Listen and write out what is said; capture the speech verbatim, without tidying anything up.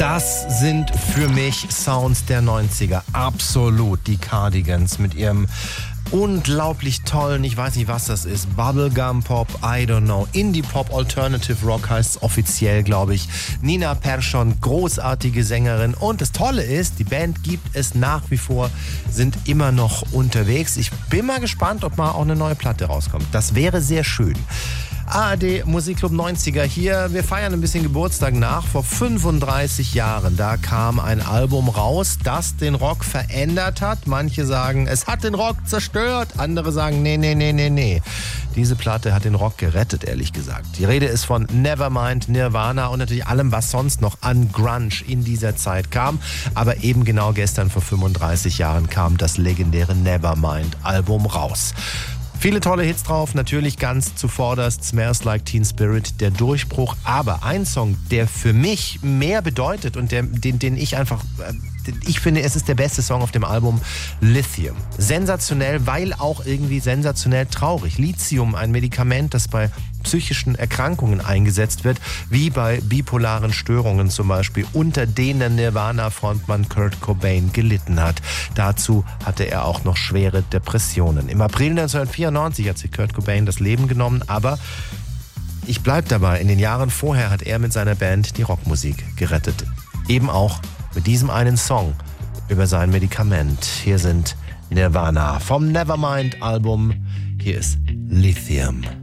Das sind für mich Sounds der neunziger. Absolut. Die Cardigans mit ihrem unglaublich tollen, ich weiß nicht, was das ist, Bubblegum Pop, I don't know, Indie Pop, Alternative Rock heißt es offiziell, glaube ich. Nina Persson, großartige Sängerin, und das Tolle ist, die Band gibt es nach wie vor, sind immer noch unterwegs. Ich bin mal gespannt, ob mal auch eine neue Platte rauskommt. Das wäre sehr schön. A R D Musikclub neunziger hier. Wir feiern ein bisschen Geburtstag nach. Vor fünfunddreißig Jahren, da kam ein Album raus, das den Rock verändert hat. Manche sagen, es hat den Rock zerstört. Andere sagen, nee, nee, nee, nee, nee. Diese Platte hat den Rock gerettet, ehrlich gesagt. Die Rede ist von Nevermind, Nirvana und natürlich allem, was sonst noch an Grunge in dieser Zeit kam. Aber eben genau gestern vor fünfunddreißig Jahren kam das legendäre Nevermind-Album raus. Viele tolle Hits drauf, natürlich ganz zuvorderst Smells Like Teen Spirit, der Durchbruch. Aber ein Song, der für mich mehr bedeutet und der, den, den ich einfach, ich finde, es ist der beste Song auf dem Album, Lithium. Sensationell, weil auch irgendwie sensationell traurig. Lithium, ein Medikament, das bei psychischen Erkrankungen eingesetzt wird, wie bei bipolaren Störungen zum Beispiel, unter denen Nirvana-Frontmann Kurt Cobain gelitten hat. Dazu hatte er auch noch schwere Depressionen. Im April neunzehnhundertvierundneunzig hat sich Kurt Cobain das Leben genommen, aber ich bleib dabei, in den Jahren vorher hat er mit seiner Band die Rockmusik gerettet. Eben auch mit diesem einen Song über sein Medikament. Hier sind Nirvana vom Nevermind-Album. Hier ist Lithium.